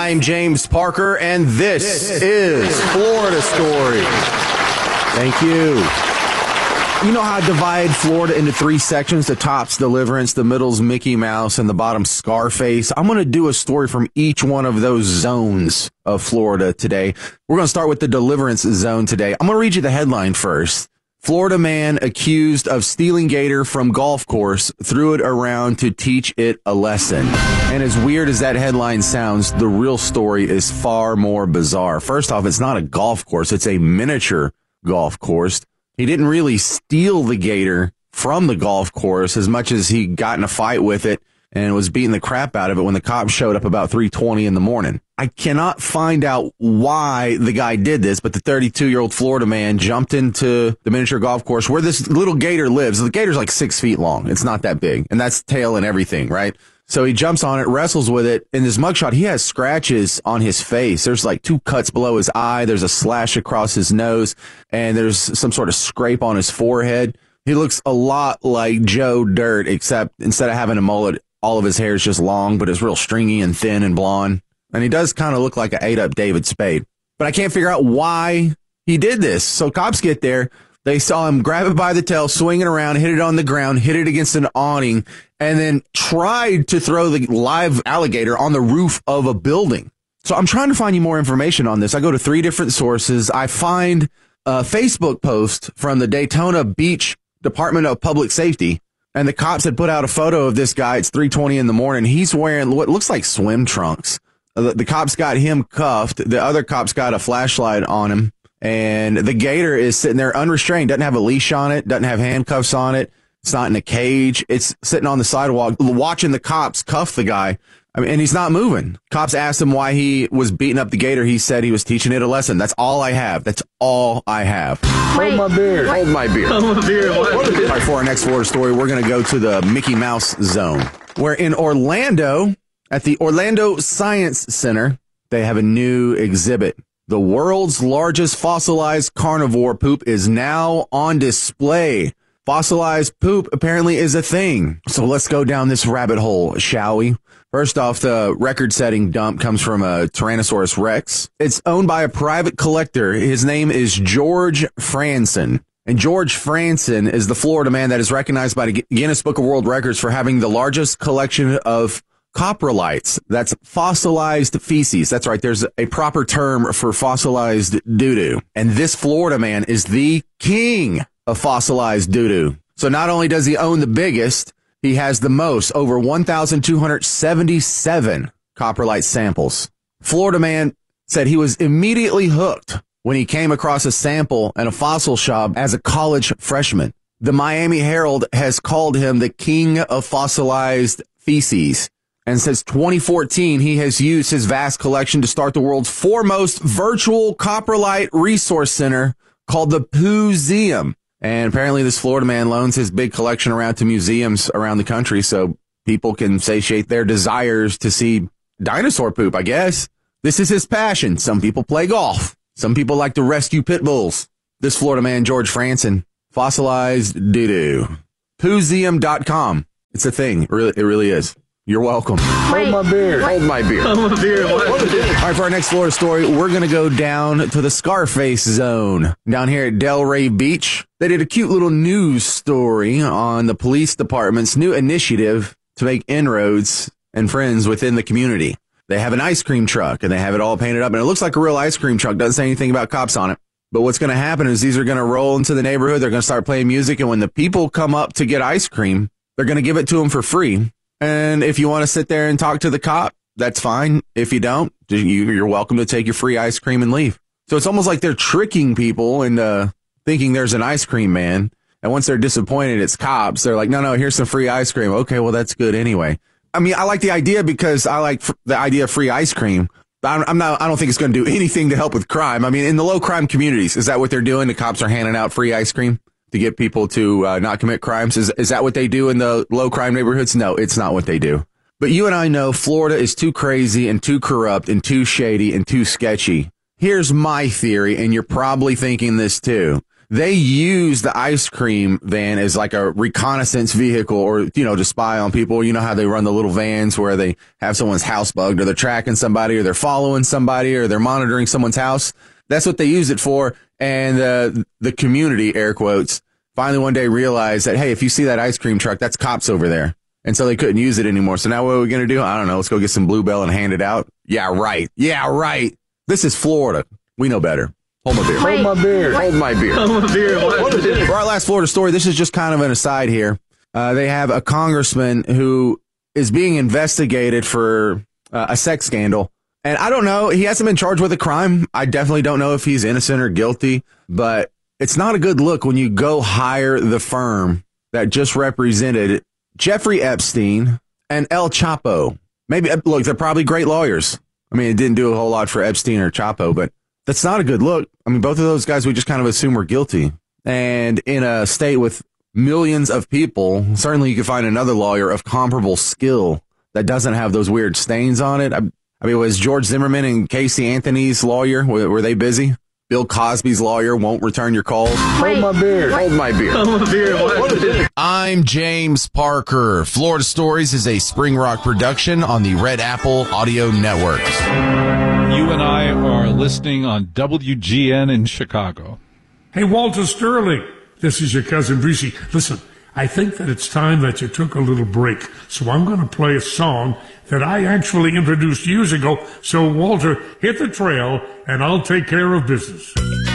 I'm James Parker, and this is Florida Story. Thank you. You know how I divide Florida into three sections? The top's Deliverance, the middle's Mickey Mouse, and the bottom's Scarface. I'm going to do a story from each one of those zones of Florida today. We're going to start with the Deliverance zone today. I'm going to read you the headline first. Florida man accused of stealing gator from golf course threw it around to teach it a lesson. And as weird as that headline sounds, the real story is far more bizarre. First off, it's not a golf course. It's a miniature golf course. He didn't really steal the gator from the golf course as much as he got in a fight with it and was beating the crap out of it when the cops showed up about 3:20 in the morning. I cannot find out why the guy did this, but the 32-year-old Florida man jumped into the miniature golf course where this little gator lives. The gator's like 6 feet long. It's not that big, and that's tail and everything, right? So he jumps on it, wrestles with it. In this mugshot, he has scratches on his face. There's like 2 cuts below his eye. There's a slash across his nose, and there's some sort of scrape on his forehead. He looks a lot like Joe Dirt, except instead of having a mullet, all of his hair is just long, but it's real stringy and thin and blonde. And he does kind of look like an ate-up David Spade. But I can't figure out why he did this. So cops get there. They saw him grab it by the tail, swing it around, hit it on the ground, hit it against an awning, and then tried to throw the live alligator on the roof of a building. So I'm trying to find you more information on this. I go to 3 different sources. I find a Facebook post from the Daytona Beach Department of Public Safety, and the cops had put out a photo of this guy. It's 3:20 in the morning. He's wearing what looks like swim trunks. The cops got him cuffed. The other cops got a flashlight on him. And the gator is sitting there unrestrained, doesn't have a leash on it, doesn't have handcuffs on it. It's not in a cage. It's sitting on the sidewalk watching the cops cuff the guy. I mean, and he's not moving. Cops asked him why he was beating up the gator. He said he was teaching it a lesson. That's all I have. That's all I have. Wait, hold my beer. Hold my beer. Hold my beer. All right, for our next Florida story, we're going to go to the Mickey Mouse zone, where in Orlando, at the Orlando Science Center, they have a new exhibit. The world's largest fossilized carnivore poop is now on display. Fossilized poop apparently is a thing. So let's go down this rabbit hole, shall we? First off, the record-setting dump comes from a Tyrannosaurus Rex. It's owned by a private collector. His name is George Franson. And George Franson is the Florida man that is recognized by the Guinness Book of World Records for having the largest collection of coprolites. That's fossilized feces. That's right. There's a proper term for fossilized doo-doo. And this Florida man is the king of fossilized doo-doo. So not only does he own the biggest, he has the most, over 1,277 coprolite samples. Florida man said he was immediately hooked when he came across a sample in a fossil shop as a college freshman. The Miami Herald has called him the king of fossilized feces. And since 2014, he has used his vast collection to start the world's foremost virtual coprolite resource center called the Pooseum. And apparently this Florida man loans his big collection around to museums around the country so people can satiate their desires to see dinosaur poop, I guess. This is his passion. Some people play golf. Some people like to rescue pit bulls. This Florida man, George Franson, fossilized doo-doo. Pooseum.com. It's a thing. It really is. You're welcome. Wait, hold my beer. Hold my beer. Hold my beer. All right, for our next Florida story, we're going to go down to the Scarface zone down here at Delray Beach. They did a cute little news story on the police department's new initiative to make inroads and friends within the community. They have an ice cream truck, and they have it all painted up, and it looks like a real ice cream truck. Doesn't say anything about cops on it. But what's going to happen is these are going to roll into the neighborhood. They're going to start playing music, and when the people come up to get ice cream, they're going to give it to them for free. And if you want to sit there and talk to the cop, that's fine. If you don't, you're welcome to take your free ice cream and leave. So it's almost like they're tricking people into thinking there's an ice cream man. And once they're disappointed, it's cops. They're like, no, here's some free ice cream. Okay, well, that's good anyway. I mean, I like the idea because I like the idea of free ice cream. I don't think it's going to do anything to help with crime. I mean, in the low crime communities, is that what they're doing? The cops are handing out free ice cream to get people to not commit crimes? Is that what they do in the low crime neighborhoods? No, it's not what they do. But you and I know Florida is too crazy and too corrupt and too shady and too sketchy. Here's my theory, and you're probably thinking this too. they use the ice cream van as like a reconnaissance vehicle or, to spy on people. You know how they run the little vans where they have someone's house bugged or they're tracking somebody or they're following somebody or they're monitoring someone's house. That's what they use it for. And the community, air quotes, finally one day realized that, hey, if you see that ice cream truck, that's cops over there. And so they couldn't use it anymore. So now what are we going to do? I don't know. Let's go get some Bluebell and hand it out. Yeah, right. Yeah, right. This is Florida. We know better. Hold my beer. Hold my beer. Hold my beer. Hold my beer. For our last Florida story, this is just kind of an aside here. They have a congressman who is being investigated for a sex scandal. And I don't know. He hasn't been charged with a crime. I definitely don't know if he's innocent or guilty. But it's not a good look when you go hire the firm that just represented Jeffrey Epstein and El Chapo. Maybe, look, they're probably great lawyers. I mean, it didn't do a whole lot for Epstein or Chapo, but that's not a good look. I mean, both of those guys we just kind of assume were guilty. And in a state with millions of people, certainly you could find another lawyer of comparable skill that doesn't have those weird stains on it. I mean, was George Zimmerman and Casey Anthony's lawyer, were they busy? Bill Cosby's lawyer won't return your calls. Hold my beer. Hold my beer. Hold my beer. I'm James Parker. Florida Stories is a Spring Rock production on the Red Apple Audio Networks. You and I are listening on WGN in Chicago. Hey, Walter Sterling, this is your cousin Breezy. Listen, I think that it's time that you took a little break, so I'm going to play a song that I actually introduced years ago. So, Walter, hit the trail, and I'll take care of business.